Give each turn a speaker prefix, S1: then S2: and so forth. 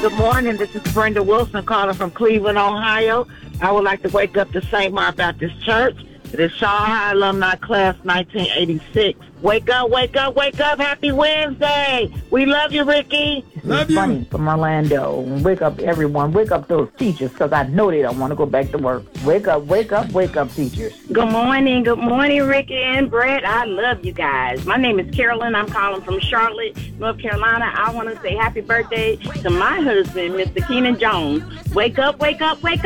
S1: Good morning. This is Brenda Wilson calling from Cleveland, Ohio. I would like to wake up the St. Mark Baptist Church. It is Shaw High Alumni Class 1986. Wake up, wake up, wake up. Happy Wednesday. We love you, Ricky.
S2: Love you.
S3: Funny from Orlando. Wake up, everyone. Wake up those teachers, because I know they don't want to go back to work. Wake up, wake up, wake up, teachers.
S4: Good morning, Ricky and Brett. I love you guys. My name is Carolyn. I'm calling from Charlotte, North Carolina. I want to say happy birthday to my husband, Mr. Keenan Jones. Wake up, wake up, wake up.